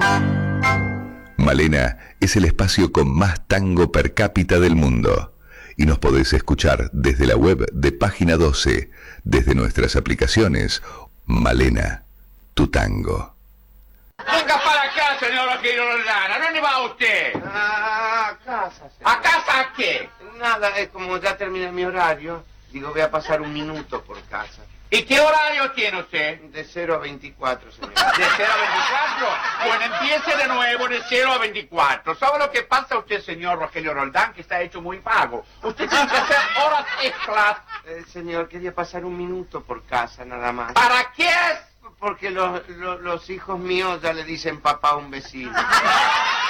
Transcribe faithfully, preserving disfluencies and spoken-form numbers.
Malena es el espacio con más tango per cápita del mundo. Y nos podés escuchar desde la web de Página doce, desde nuestras aplicaciones. Malena, tu tango. Venga para acá, señor Rogelio Roldán. ¿A dónde va usted? Ah, a casa, señor. ¿A casa a qué? Nada, es como ya termina mi horario. Digo, voy a pasar un minuto por casa. ¿Y qué horario tiene usted? De cero a veinticuatro, señor. ¿De cero a veinticuatro? Bueno, empiece de nuevo de cero a veinticuatro. ¿Sabe lo que pasa usted, señor Rogelio Roldán? Que está hecho muy vago. Usted tiene que hacer horas extras. Eh, señor, quería pasar un minuto por casa, nada más. ¿Para qué? Porque los, los, los hijos míos ya le dicen papá a un vecino.